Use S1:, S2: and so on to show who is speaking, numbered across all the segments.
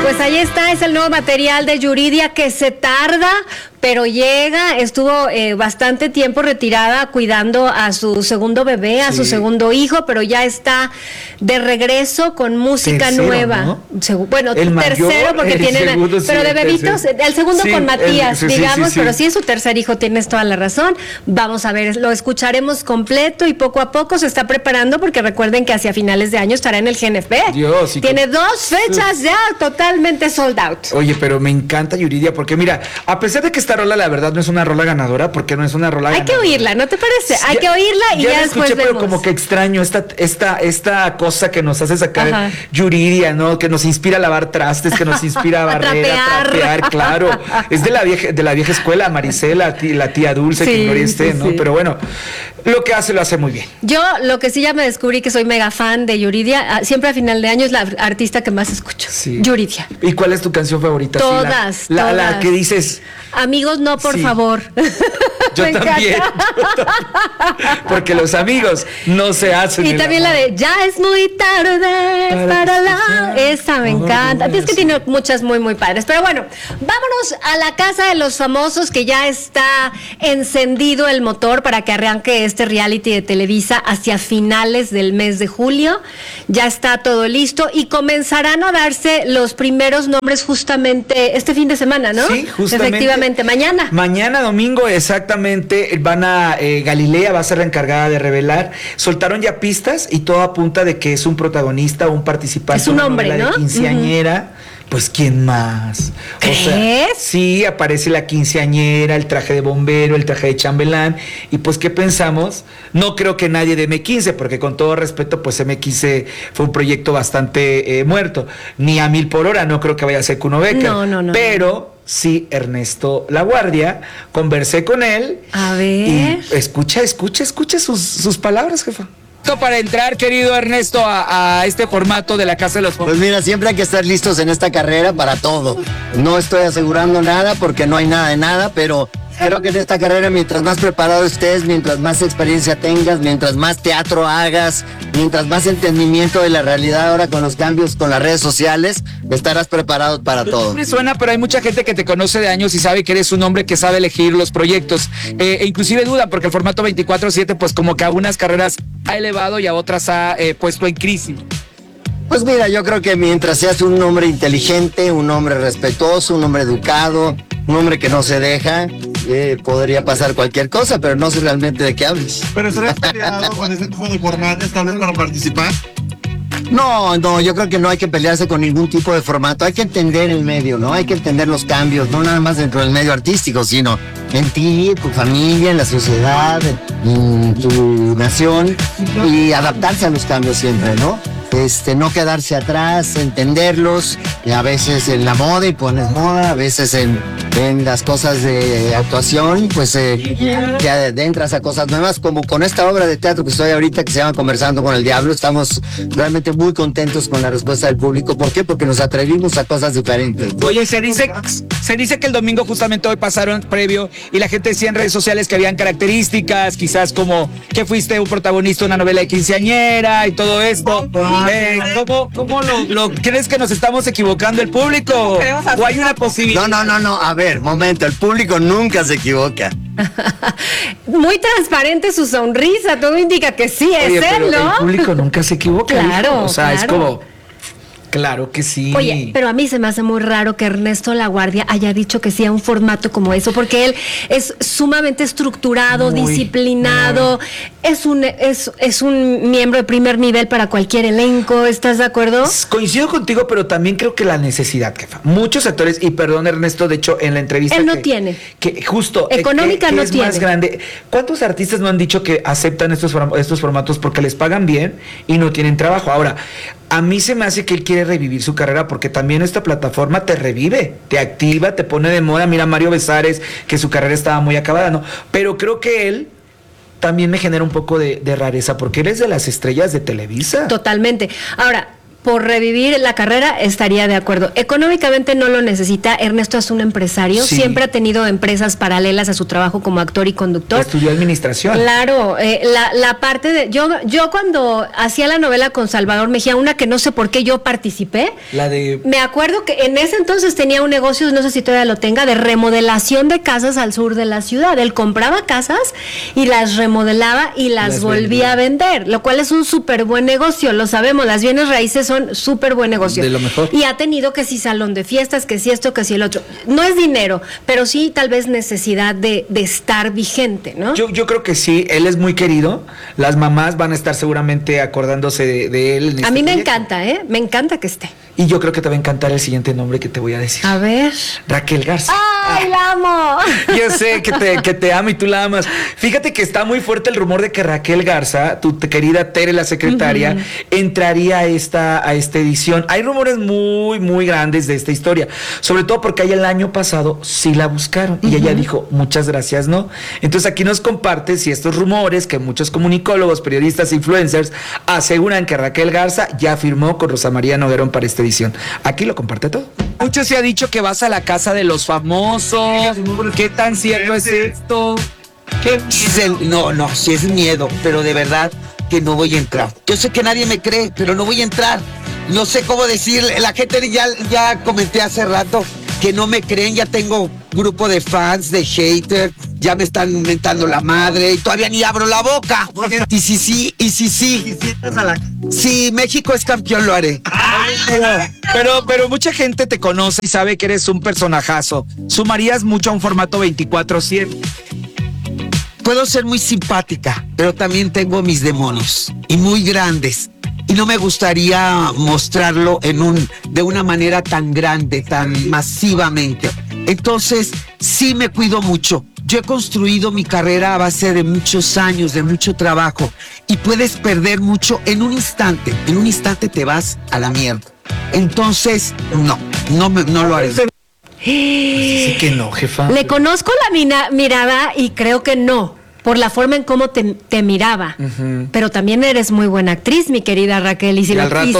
S1: Pues ahí está, es el nuevo material de Yuridia que se tarda, pero llega. Estuvo bastante tiempo retirada cuidando a su segundo bebé, a su segundo hijo, pero ya está de regreso con música
S2: tercero,
S1: nueva.
S2: ¿no?
S1: Bueno,
S2: el
S1: tercero
S2: mayor,
S1: porque
S2: el
S1: tiene,
S2: segundo,
S1: pero
S2: sí,
S1: de bebitos, el segundo
S2: sí,
S1: con Matías, digamos,
S2: sí.
S1: pero sí es su tercer hijo, tienes toda la razón. Vamos a ver, lo escucharemos completo y poco a poco se está preparando porque recuerden que hacia finales de año estará en el GNFB.
S2: Dios,
S1: tiene 2 fechas ya totalmente sold out.
S2: Oye, pero me encanta Yuridia porque mira, a pesar de que esta rola la verdad no es una rola ganadora, porque no es una rola
S1: Hay
S2: ganadora.
S1: que oírla, ¿no te parece? Hay que oírla y ya
S2: la
S1: después
S2: escuché,
S1: vemos.
S2: pero como que extraño esta cosa que nos hace sacar
S1: Ajá.
S2: Yuridia, ¿no? Que nos inspira a lavar trastes, que nos inspira a barrer, a trapear, claro. Es de la vieja escuela, Marisela, la tía Dulce,
S1: Sí,
S2: que gloria esté,
S1: sí,
S2: ¿no?
S1: sí.
S2: Pero bueno, lo que hace lo hace muy bien.
S1: Yo lo que sí ya me descubrí que soy mega fan de Yuridia, siempre a final de año es la artista que más escucho.
S2: Sí.
S1: Yuridia.
S2: ¿Y cuál es tu canción favorita?
S1: Todas,
S2: Sí, la
S1: todas.
S2: que dices.
S1: Amigos, no, por
S2: Sí.
S1: favor.
S2: Yo
S1: Me
S2: también.
S1: encanta.
S2: Porque los amigos no se hacen.
S1: Y
S2: el
S1: también la
S2: amor.
S1: de Ya es muy tarde para la... Esa me encanta. Es que tiene muchas muy, muy padres. Pero bueno, vámonos a la casa de los famosos, que ya está encendido el motor para que arranque este reality de Televisa hacia finales del mes de julio. Ya está todo listo y comenzarán a darse los primeros nombres justamente este fin de semana, ¿no?
S2: Sí, justamente.
S1: Efectivamente, mañana.
S2: Mañana domingo, exactamente, Galilea va a ser la encargada de revelar. Soltaron ya pistas y todo apunta de que es un protagonista o un participante.
S1: Es un
S2: de una
S1: hombre,
S2: novela
S1: ¿no?
S2: de quinceañera. Pues ¿quién más?
S1: ¿Crees?
S2: Sí, aparece la quinceañera, el traje de bombero, el traje de chambelán. Y pues, ¿qué pensamos? No creo que nadie de M15, porque con todo respeto, pues M15 fue un proyecto bastante muerto. Ni a 1000 por hora, no creo que vaya a ser Kuno Becker.
S1: No.
S2: Pero sí, Ernesto Laguardia, conversé con él.
S1: A ver.
S2: Y escucha sus palabras, jefa. Para entrar, querido Ernesto, a este formato de la Casa de los
S3: Pues mira, siempre hay que estar listos en esta carrera para todo. No estoy asegurando nada porque no hay nada de nada, pero creo que en esta carrera, mientras más preparado estés, mientras más experiencia tengas, mientras más teatro hagas, mientras más entendimiento de la realidad ahora con los cambios con las redes sociales, estarás preparado para todo.
S4: Me suena, pero hay mucha gente que te conoce de años y sabe que eres un hombre que sabe elegir los proyectos. E inclusive duda, porque el formato 24/7, pues como que a unas carreras ha elevado y a otras ha puesto en crisis.
S3: Pues mira, yo creo que mientras seas un hombre inteligente, un hombre respetuoso, un hombre educado, un hombre que no se deja, podría pasar cualquier cosa, pero no sé realmente de qué hables.
S5: ¿Pero estarías peleado con ese tipo de formatos tal vez para participar?
S3: No, yo creo que no hay que pelearse con ningún tipo de formato. Hay que entender el medio, ¿no? Hay que entender los cambios, no nada más dentro del medio artístico, sino en ti, en tu familia, en la sociedad, en tu nación, y adaptarse a los cambios siempre, ¿no? No quedarse atrás, entenderlos, y a veces en la moda y pones moda, a veces en las cosas de actuación, pues te adentras a cosas nuevas, como con esta obra de teatro que estoy ahorita, que se llama Conversando con el Diablo. Estamos realmente muy contentos con la respuesta del público. ¿Por qué? Porque nos atrevimos a cosas diferentes.
S4: Oye, se dice que el domingo justamente hoy pasaron previo y la gente decía en redes sociales que habían características, quizás como que fuiste un protagonista de una novela de quinceañera y todo esto. ¿Cómo lo crees que nos estamos equivocando el público? ¿O hay una posibilidad?
S3: No, a ver, momento, el público nunca se equivoca.
S1: Muy transparente su sonrisa, todo indica que sí es
S2: Oye, pero
S1: él, ¿no?
S2: el público nunca se equivoca.
S1: Claro,
S2: hijo. O sea, es
S1: claro.
S2: como... Claro que sí.
S1: Oye, pero a mí se me hace muy raro que Ernesto Laguardia haya dicho que sí a un formato como eso, porque él es sumamente estructurado,
S2: Muy,
S1: disciplinado, es un miembro de primer nivel para cualquier elenco. ¿Estás de acuerdo?
S2: Coincido contigo, pero también creo que la necesidad, jefa. Muchos actores, y perdón Ernesto, de hecho en la entrevista
S1: Él no tiene.
S2: que justo
S1: Económica
S2: que
S1: no
S2: es
S1: tiene.
S2: más grande. ¿Cuántos artistas no han dicho que aceptan estos formatos porque les pagan bien y no tienen trabajo? Ahora, a mí se me hace que él quiere revivir su carrera, porque también esta plataforma te revive, te activa, te pone de moda. Mira, Mario Besares, que su carrera estaba muy acabada, ¿no? Pero creo que él también me genera un poco de rareza, porque él es de las estrellas de Televisa.
S1: Totalmente. Ahora, por revivir la carrera, estaría de acuerdo. Económicamente no lo necesita. Ernesto es un empresario,
S2: Sí.
S1: siempre ha tenido empresas paralelas a su trabajo como actor y conductor.
S2: Estudió administración.
S1: Claro, la parte de... Yo cuando hacía la novela con Salvador Mejía, una que no sé por qué yo participé,
S2: La de...
S1: me acuerdo que en ese entonces tenía un negocio, no sé si todavía lo tenga, de remodelación de casas al sur de la ciudad. Él compraba casas y las remodelaba y las volvía a vender, lo cual es un súper buen negocio, lo sabemos, las bienes raíces son súper buen negocio.
S2: De lo mejor.
S1: Y ha tenido que si salón de fiestas, que si esto, que si el otro. No es dinero, pero sí tal vez necesidad de estar vigente, ¿no?
S2: Yo creo que sí, él es muy querido. Las mamás van a estar seguramente acordándose de él. En
S1: A
S2: este
S1: mí me
S2: proyecto.
S1: encanta, me encanta que esté.
S2: Y yo creo que te va a encantar el siguiente nombre que te voy a decir.
S1: A ver.
S2: Raquel Garza.
S1: ¡Ay, la amo!
S2: Yo sé que te amo y tú la amas. Fíjate que está muy fuerte el rumor de que Raquel Garza, tu querida Tere, la secretaria, entraría a esta edición. Hay rumores muy, muy grandes de esta historia. Sobre todo porque el año pasado sí la buscaron. Y ella dijo, muchas gracias, ¿no? Entonces aquí nos comparte si estos rumores que muchos comunicólogos, periodistas, influencers aseguran que Raquel Garza ya firmó con Rosa María Noguerón para esta edición. Aquí lo comparte todo.
S4: Mucho se ha dicho que vas a la casa de los famosos. ¿Qué tan cierto es esto? ¿Qué?
S6: No, sí es miedo, pero de verdad que no voy a entrar. Yo sé que nadie me cree, pero no voy a entrar. No sé cómo decir, la gente ya comenté hace rato que no me creen, ya tengo grupo de fans, de haters, ya me están mentando la madre y todavía ni abro la boca. Y sí. Si México es campeón, lo haré.
S4: Pero mucha gente te conoce y sabe que eres un personajazo. ¿Sumarías mucho a un formato 24/7?
S6: Puedo ser muy simpática, pero también tengo mis demonios y muy grandes. Y no me gustaría mostrarlo de una manera tan grande, tan masivamente. Entonces, sí me cuido mucho. Yo he construido mi carrera a base de muchos años, de mucho trabajo. Y puedes perder mucho en un instante. En un instante te vas a la mierda. Entonces, no lo haré.
S2: Sí que no, jefa.
S1: Le conozco la mirada y creo que no, por la forma en cómo te miraba. Pero también eres muy buena actriz, mi querida Raquel. Y si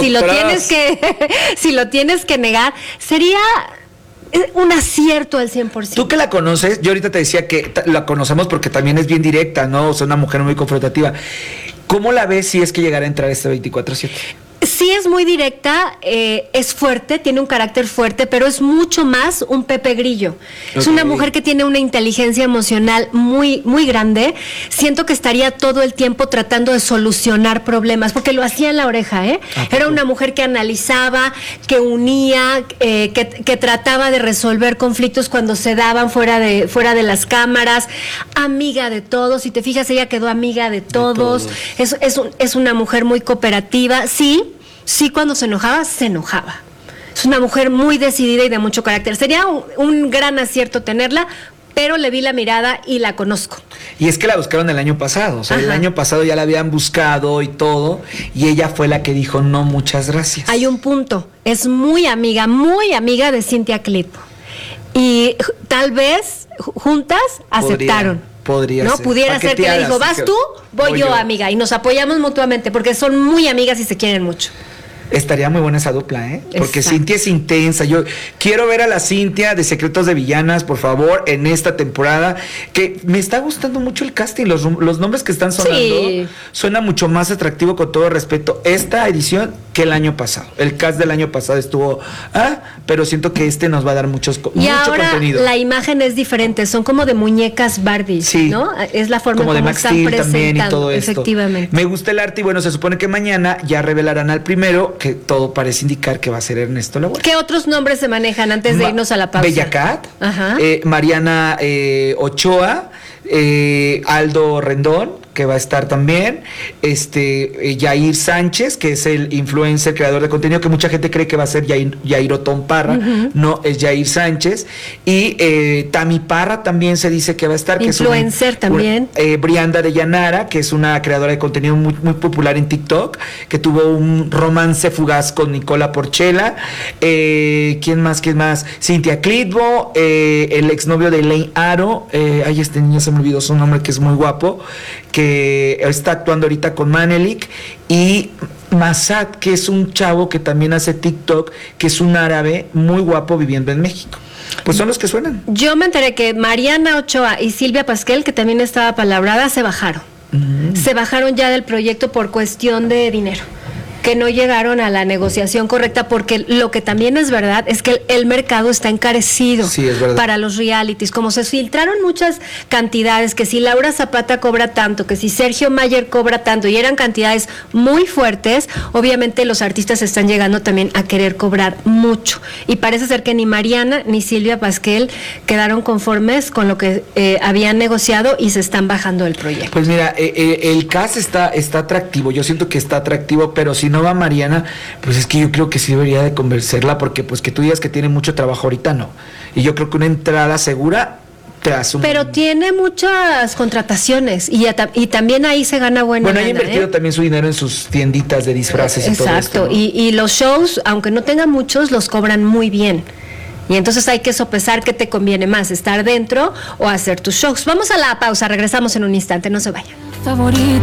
S1: lo tienes que negar, sería un acierto al 100%.
S2: Tú que la conoces, yo ahorita te decía que la conocemos porque también es bien directa, ¿no? O sea, una mujer muy confrontativa. ¿Cómo la ves si es que llegara a entrar este 24/7?
S1: Sí es muy directa, es fuerte, tiene un carácter fuerte, pero es mucho más un Pepe Grillo. Es una mujer que tiene una inteligencia emocional muy, muy grande. Siento que estaría todo el tiempo tratando de solucionar problemas, porque lo hacía en la oreja, ¿eh? Era una mujer que analizaba, que unía, que trataba de resolver conflictos cuando se daban fuera de las cámaras, amiga de todos. Si te fijas, ella quedó amiga de todos. Es una mujer muy cooperativa, Sí, cuando se enojaba. Es una mujer muy decidida y de mucho carácter. Sería un gran acierto tenerla, pero le vi la mirada y la conozco.
S2: Y es que la buscaron el año pasado. O sea, el año pasado ya la habían buscado y todo. Y ella fue la que dijo, no, muchas gracias.
S1: Hay un punto. Es muy amiga de Cintia Clitbo. Y tal vez juntas aceptaron.
S2: Podría
S1: ¿no?
S2: ser.
S1: Pudiera ser que le dijo, vas
S2: que
S1: tú, voy yo, amiga. Y nos apoyamos mutuamente porque son muy amigas y se quieren mucho.
S2: Estaría muy buena esa dupla, ¿eh? Porque
S1: Exacto.
S2: Cintia es intensa. Yo quiero ver a la Cintia de Secretos de Villanas, por favor, en esta temporada. Que me está gustando mucho el casting. Los nombres que están sonando suena mucho más atractivo, con todo respeto, esta edición que el año pasado. El cast del año pasado estuvo, pero siento que nos va a dar mucho
S1: ahora
S2: contenido.
S1: La imagen es diferente. Son como de muñecas Barbie, ¿no? Es la forma
S2: como
S1: en
S2: de
S1: cómo
S2: Max
S1: están
S2: Steel también y todo esto.
S1: Efectivamente.
S2: Me gusta el arte y bueno, se supone que mañana ya revelarán al primero, que todo parece indicar que va a ser Ernesto Lavoe.
S1: ¿Qué otros nombres se manejan antes de irnos a la pausa?
S2: Bella Cat,
S1: Ajá.
S2: Mariana Ochoa, Aldo Rendón, que va a estar también, Yair Sánchez, que es el influencer, creador de contenido, que mucha gente cree que va a ser Yair Otón Parra, no, es Yair Sánchez, y Tami Parra también se dice que va a estar,
S1: influencer
S2: que es
S1: también.
S2: Brianda de Llanara, que es una creadora de contenido muy, muy popular en TikTok, que tuvo un romance fugaz con Nicola Porchela. ¿Quién más? Cintia Clitbo, el exnovio de Elaine Aro, este niño se me olvidó su nombre, que es muy guapo, que está actuando ahorita con Manelik, y Masad, que es un chavo que también hace TikTok, que es un árabe muy guapo viviendo en México. Pues son los que suenan.
S1: Yo me enteré que Mariana Ochoa y Silvia Pasquel, que también estaba palabrada, se bajaron. Se bajaron ya del proyecto por cuestión de dinero, que no llegaron a la negociación correcta, porque lo que también es verdad es que el mercado está encarecido.
S2: Sí, es verdad.
S1: Para los realities, como se filtraron muchas cantidades, que si Laura Zapata cobra tanto, que si Sergio Mayer cobra tanto, y eran cantidades muy fuertes, obviamente los artistas están llegando también a querer cobrar mucho, y parece ser que ni Mariana ni Silvia Pasquel quedaron conformes con lo que habían negociado y se están bajando del proyecto.
S2: Pues mira, el cast está atractivo, yo siento que está atractivo, pero si no va Mariana, pues es que yo creo que sí debería de convencerla, porque pues que tú digas que tiene mucho trabajo ahorita, no. Y yo creo que una entrada segura te asume.
S1: Pero tiene muchas contrataciones y también ahí se gana buena
S2: Bueno, ha
S1: lana,
S2: invertido también su dinero en sus tienditas de disfraces y todo esto,
S1: exacto,
S2: ¿no?
S1: y los shows, aunque no tengan muchos, los cobran muy bien. Y entonces hay que sopesar qué te conviene más, estar dentro o hacer tus shows. Vamos a la pausa, regresamos en un instante, no se vayan.